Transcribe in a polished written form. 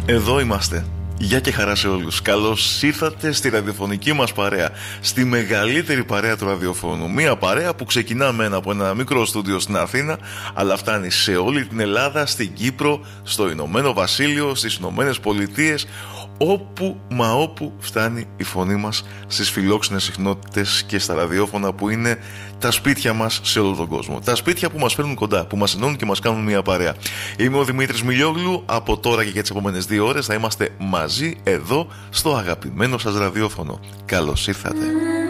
Εδώ είμαστε. Γεια και χαρά σε όλους. Καλώς ήρθατε στη ραδιοφωνική μας παρέα, στη μεγαλύτερη παρέα του ραδιοφώνου. Μία παρέα που ξεκινά από ένα μικρό στούντιο στην Αθήνα, αλλά φτάνει σε όλη την Ελλάδα, στην Κύπρο, στο Ηνωμένο Βασίλειο, στις Ηνωμένες Πολιτείες, όπου φτάνει η φωνή μας στις φιλόξενες συχνότητες και στα ραδιόφωνα που είναι τα σπίτια μας σε όλο τον κόσμο. Τα σπίτια που μας φέρνουν κοντά, που μας ενώνουν και μας κάνουν μια παρέα. Είμαι ο Δημήτρης Μιλιόγλου. Από τώρα και για τις επόμενες 2 ώρες θα είμαστε μαζί εδώ στο αγαπημένο σας ραδιόφωνο. Καλώς ήρθατε.